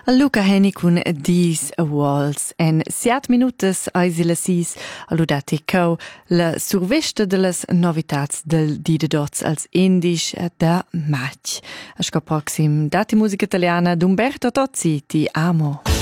Luca Henny cun These Walls en 7 minutas eisi la 6 alludati cau la survesta de las novitats del Dida Dots als Indisch da Match. A sco proxim dati musica italiana d'Umberto Tozzi, Ti amo.